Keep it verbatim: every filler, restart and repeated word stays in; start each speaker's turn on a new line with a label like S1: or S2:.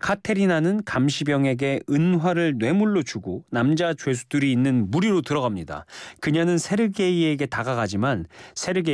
S1: 카테리나는 감시병에게 은화를 뇌물로 주고 남자 죄수들이 있는 무리로 들어갑니다. 그녀는 세르게이에게 다가가지만 세르게이